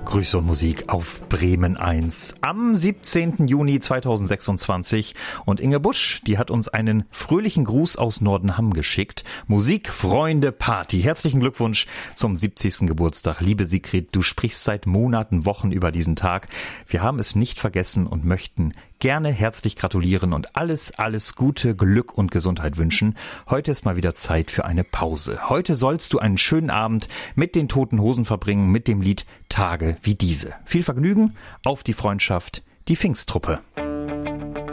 Grüße und Musik auf Bremen 1 am 17. Juni 2026. Und Inge Busch, die hat uns einen fröhlichen Gruß aus Nordenham geschickt. Musik, Freunde, Party. Herzlichen Glückwunsch zum 70. Geburtstag. Liebe Sigrid, du sprichst seit Monaten, Wochen über diesen Tag. Wir haben es nicht vergessen und möchten gerne herzlich gratulieren und alles Gute, Glück und Gesundheit wünschen. Heute ist mal wieder Zeit für eine Pause. Heute sollst du einen schönen Abend mit den Toten Hosen verbringen, mit dem Lied Tage wie diese. Viel Vergnügen, auf die Freundschaft, die Pfingsttruppe.